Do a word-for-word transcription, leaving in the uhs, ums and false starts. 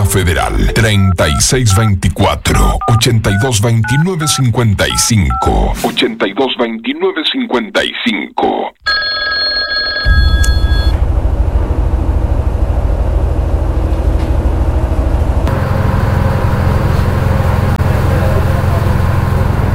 Zona Federal, treinta y seis veinticuatro, ochenta y dos veintinueve cincuenta y cinco, ochenta y dos veintinueve cincuenta y cinco.